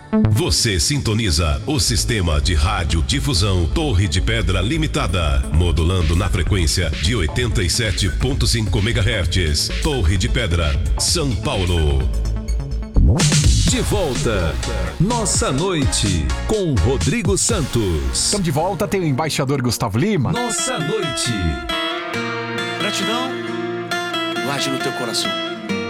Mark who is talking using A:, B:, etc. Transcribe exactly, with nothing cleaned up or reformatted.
A: Você sintoniza o sistema de radiodifusão Torre de Pedra Limitada, modulando na frequência de oitenta e sete ponto cinco megahertz. Torre de Pedra, São Paulo.
B: De volta, Nossa Noite, com Rodrigo Santos.
C: Estamos de volta, tem o embaixador Gustavo Lima.
B: Nossa Noite.
D: Gratidão, guarde no teu coração.